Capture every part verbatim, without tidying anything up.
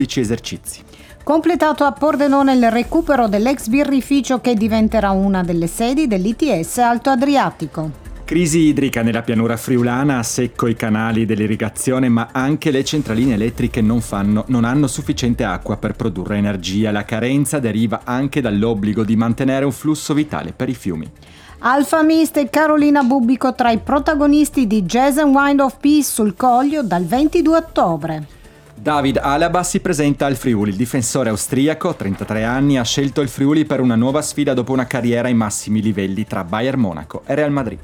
esercizi. Completato a Pordenone il recupero dell'ex birrificio che diventerà una delle sedi dell'I T S Alto Adriatico. Crisi idrica nella pianura friulana, a secco i canali dell'irrigazione, ma anche le centraline elettriche non, fanno, non hanno sufficiente acqua per produrre energia. La carenza deriva anche dall'obbligo di mantenere un flusso vitale per i fiumi. Alfa Mist e Carolina Bubbico tra i protagonisti di Jazz and Wind of Peace sul Coglio dal ventidue ottobre. David Alaba si presenta al Friuli. Il difensore austriaco, trentatré anni, ha scelto il Friuli per una nuova sfida dopo una carriera ai massimi livelli tra Bayern Monaco e Real Madrid.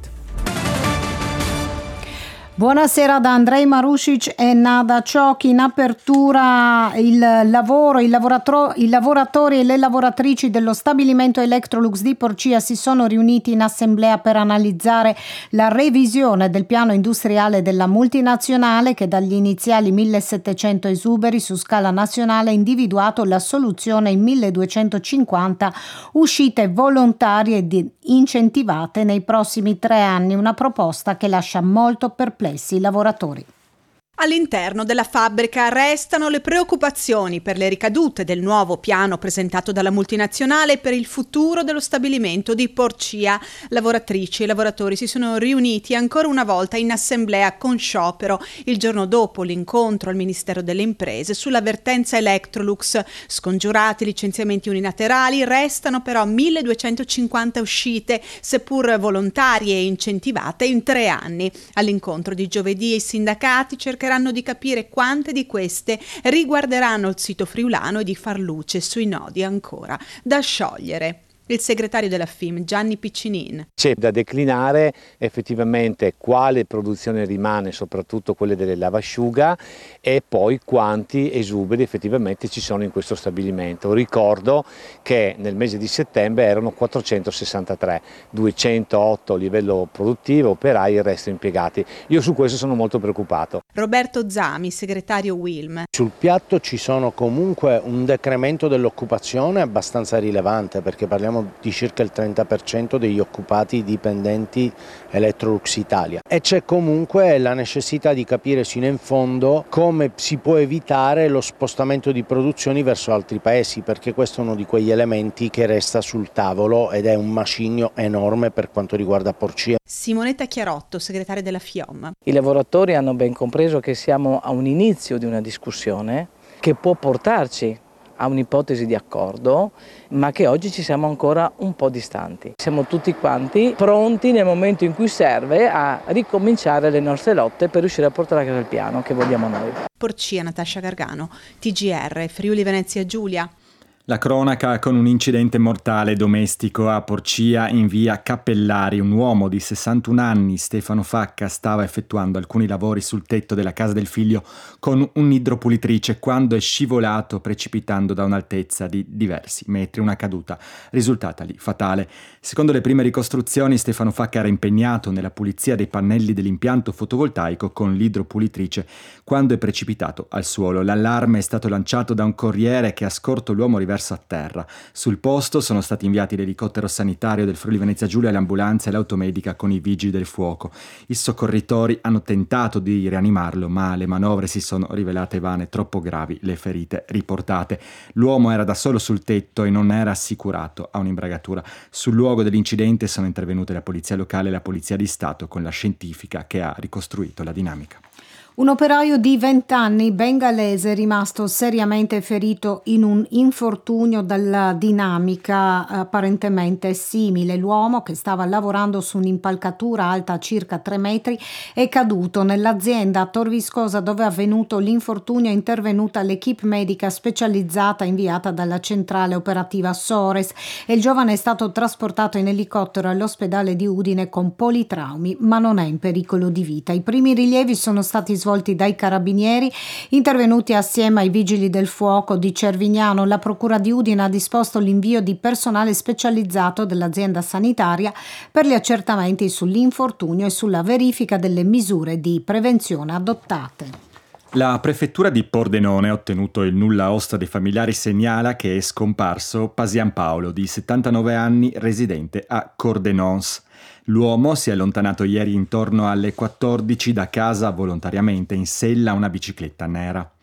Buonasera da Andrei Marušić e Nada Ciocchi. In apertura il lavoro, i, lavorato- i lavoratori e le lavoratrici dello stabilimento Electrolux di Porcia si sono riuniti in assemblea per analizzare la revisione del piano industriale della multinazionale che dagli iniziali millesettecento esuberi su scala nazionale ha individuato la soluzione in milleduecentocinquanta uscite volontarie ed incentivate nei prossimi tre anni, una proposta che lascia molto perplessi i lavoratori. All'interno della fabbrica restano le preoccupazioni per le ricadute del nuovo piano presentato dalla multinazionale per il futuro dello stabilimento di Porcia. Lavoratrici e lavoratori si sono riuniti ancora una volta in assemblea con sciopero il giorno dopo l'incontro al Ministero delle Imprese sulla vertenza Electrolux. Scongiurati licenziamenti unilaterali, restano però milleduecentocinquanta uscite, seppur volontarie e incentivate in tre anni. All'incontro di giovedì i sindacati cercheranno di capire quante di queste riguarderanno il sito friulano e di far luce sui nodi ancora da sciogliere. Il segretario della F I M, Gianni Piccinin. C'è da declinare effettivamente quale produzione rimane, soprattutto quelle delle lavasciuga, e poi quanti esuberi effettivamente ci sono in questo stabilimento. Ricordo che nel mese di settembre erano quattrocentosessantatré, duecentootto a livello produttivo, operai e il resto impiegati. Io su questo sono molto preoccupato. Roberto Zami, segretario Wilm. Sul piatto ci sono comunque un decremento dell'occupazione abbastanza rilevante, perché parliamo di circa il trenta per cento degli occupati dipendenti Electrolux Italia, e c'è comunque la necessità di capire sino in fondo come si può evitare lo spostamento di produzioni verso altri paesi, perché questo è uno di quegli elementi che resta sul tavolo ed è un macigno enorme per quanto riguarda Porcia. Simonetta Chiarotto, segretaria della F I O M. I lavoratori hanno ben compreso che siamo a un inizio di una discussione che può portarci a un'ipotesi di accordo, ma che oggi ci siamo ancora un po' distanti. Siamo tutti quanti pronti nel momento in cui serve a ricominciare le nostre lotte per riuscire a portare a casa il piano che vogliamo noi. Porcia, Natascia Gargano, T G R, Friuli Venezia Giulia. La cronaca con un incidente mortale domestico a Porcia in via Cappellari. Un uomo di sessantuno anni, Stefano Facca, stava effettuando alcuni lavori sul tetto della casa del figlio con un'idropulitrice quando è scivolato precipitando da un'altezza di diversi metri. Una caduta risultata lì fatale. Secondo le prime ricostruzioni, Stefano Facca era impegnato nella pulizia dei pannelli dell'impianto fotovoltaico con l'idropulitrice quando è precipitato al suolo. L'allarme è stato lanciato da un corriere che ha scorto l'uomo riverso a terra. Sul posto sono stati inviati l'elicottero sanitario del Friuli Venezia Giulia, le ambulanze e l'automedica con i vigili del fuoco. I soccorritori hanno tentato di rianimarlo, ma le manovre si sono rivelate vane, troppo gravi le ferite riportate. L'uomo era da solo sul tetto e non era assicurato a un'imbragatura. Sul luogo dell'incidente sono intervenute la polizia locale e la polizia di Stato con la scientifica che ha ricostruito la dinamica. Un operaio di venti anni bengalese è rimasto seriamente ferito in un infortunio dalla dinamica apparentemente simile. L'uomo, che stava lavorando su un'impalcatura alta circa tre metri, è caduto. Nell'azienda a Tor Viscosa dove è avvenuto l'infortunio è intervenuta l'equipe medica specializzata inviata dalla centrale operativa Sores e il giovane è stato trasportato in elicottero all'ospedale di Udine con politraumi, ma non è in pericolo di vita. I primi rilievi sono stati svolti dai carabinieri intervenuti assieme ai vigili del fuoco di Cervignano. La procura di Udine ha disposto l'invio di personale specializzato dell'azienda sanitaria per gli accertamenti sull'infortunio e sulla verifica delle misure di prevenzione adottate. La prefettura di Pordenone ha ottenuto il nulla osta dei familiari, segnala che è scomparso Pasian Paolo, di settantanove anni, residente a Cordenons. L'uomo si è allontanato ieri intorno alle quattordici da casa volontariamente in sella a una bicicletta nera.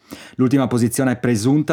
L'ultima posizione presunta